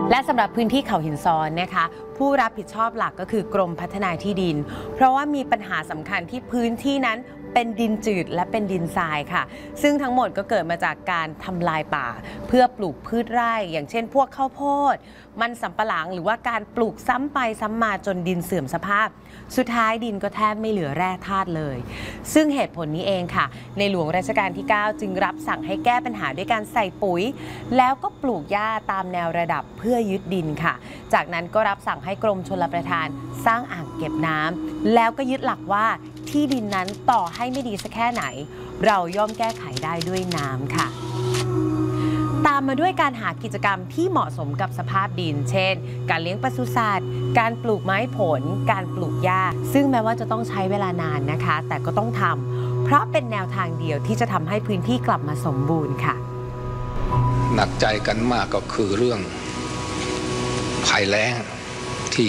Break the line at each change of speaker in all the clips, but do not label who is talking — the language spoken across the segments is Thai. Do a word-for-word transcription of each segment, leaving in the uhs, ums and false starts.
และสำหรับพื้นที่เขาหินซ้อนนะคะผู้รับผิดชอบหลักก็คือกรมพัฒนาที่ดินเพราะว่ามีปัญหาสำคัญที่พื้นที่นั้นเป็นดินจืดและเป็นดินทรายค่ะซึ่งทั้งหมดก็เกิดมาจากการทำลายป่าเพื่อปลูกพืชไร่อย่างเช่นพวกข้าวโพดมันสำปะหลังหรือว่าการปลูกซ้ำไปซ้ำมาจนดินเสื่อมสภาพสุดท้ายดินก็แทบไม่เหลือแร่ธาตุเลยซึ่งเหตุผลนี้เองค่ะในหลวงรัชกาลที่เก้าจึงรับสั่งให้แก้ปัญหาด้วยการใส่ปุ๋ยแล้วก็ปลูกหญ้าตามแนวระดับเพื่อยึดดินค่ะจากนั้นก็รับสั่งให้กรมชลประทานสร้างอ่างเก็บน้ำแล้วก็ยึดหลักว่าที่ดินนั้นต่อให้ไม่ดีสักแค่ไหนเราย่อมแก้ไขได้ด้วยน้ำค่ะตามมาด้วยการหากิจกรรมที่เหมาะสมกับสภาพดินเช่นการเลี้ยงปศุสัตว์การปลูกไม้ผลการปลูกหญ้าซึ่งแม้ว่าจะต้องใช้เวลานานนะคะแต่ก็ต้องทำเพราะเป็นแนวทางเดียวที่จะทำให้พื้นที่กลับมาสมบูรณ์ค่ะ
หนักใจกันมากก็คือเรื่องภัยแล้งที่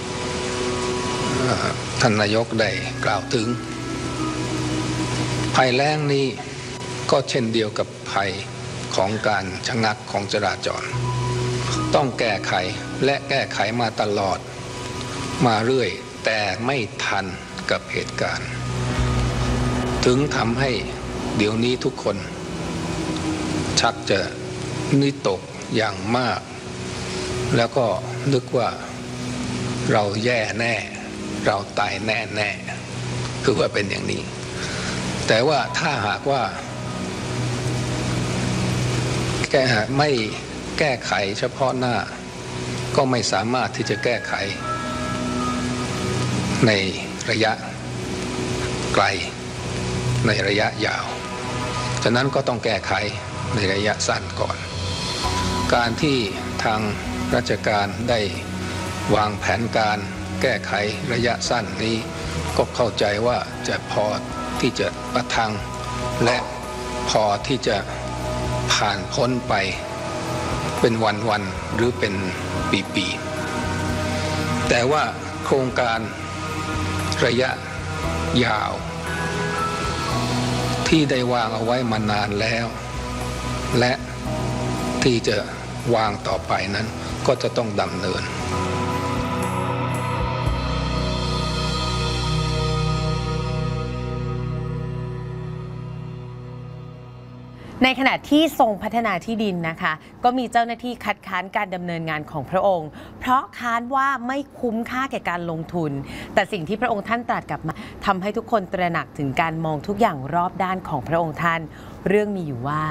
ท่านนายกได้กล่าวถึงภัยแล้งนี้ก็เช่นเดียวกับภัยของการชะงักของจราจรต้องแก้ไขและแก้ไขมาตลอดมาเรื่อยแต่ไม่ทันกับเหตุการณ์ถึงทำให้เดี๋ยวนี้ทุกคนชักจะนิตกอย่างมากแล้วก็นึกว่าเราแย่แน่เราตายแน่แน่คือว่าเป็นอย่างนี้แต่ว่าถ้าหากว่าแก้ไม่แก้ไขเฉพาะหน้าก็ไม่สามารถที่จะแก้ไขในระยะไกลในระยะยาวฉะนั้นก็ต้องแก้ไขในระยะสั้นก่อนการที่ทางราชการได้วางแผนการแก้ไขระยะสั้นนี้ก็เข้าใจว่าจะพอที่จะประทังและพอที่จะผ่านพ้นไปเป็นวันๆหรือเป็นปีๆแต่ว่าโครงการระยะยาวที่ได้วางเอาไว้มานานแล้วและที่จะวางต่อไปนั้นก็จะต้องดำเนิน
ในขณะที่ทรงพัฒนาที่ดินนะคะก็มีเจ้าหน้าที่คัดค้านการดำเนินงานของพระองค์เพราะค้านว่าไม่คุ้มค่าแก่การลงทุนแต่สิ่งที่พระองค์ท่านตรัสกลับมาทำให้ทุกคนตระหนักถึงการมองทุกอย่างรอบด้านของพระองค์ท่านเรื่องมีอยู่ว่า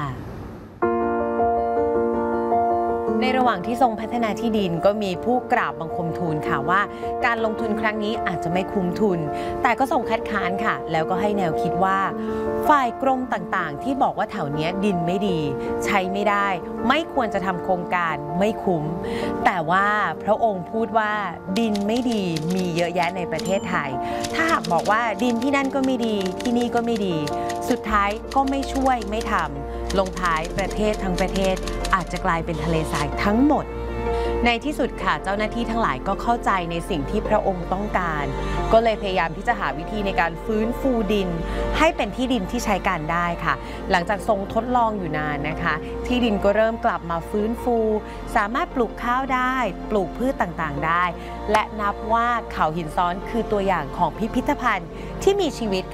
ในระหว่างที่ทรงพัฒนาที่ดินก็มีผู้กราบบังคมทูลค่ะว่าการลงทุนครั้งนี้อาจจะไม่คุ้มทุนแต่ก็ทรงคัดค้านค่ะแล้วก็ให้แนวคิดว่าฝ่ายกรมต่างๆที่บอกว่าแถวนี้ดินไม่ดีใช้ไม่ได้ไม่ควรจะทำโครงการไม่คุ้มแต่ว่าพระองค์พูดว่าดินไม่ดีมีเยอะแยะในประเทศไทยถ้าหากบอกว่าดินที่นั่นก็ไม่ดีที่นี่ก็ไม่ดีสุดท้ายก็ไม่ช่วยไม่ทำลงท้ายประเทศทั้งประเทศอาจจะกลายเป็นทะเลทรายทั้งหมดในที่สุดค่ะเจ้าหน้าที่ทั้งหลายก็เข้าใจในสิ่งที่พระองค์ต้องการก็เลยพยายามที่จะหาวิธีในการฟื้นฟูดินให้เป็นที่ดินที่ใช้การได้ค่ะหลังจากทรงทดลองอยู่นานนะคะที่ดินก็เริ่มกลับมาฟื้นฟูสามารถปลูกข้าวได้ปลูกพืชต่างๆได้และนับว่าเขาหินซ้อนคือตัวอย่างของพิพิธภัณฑ์ที่มีชีวิต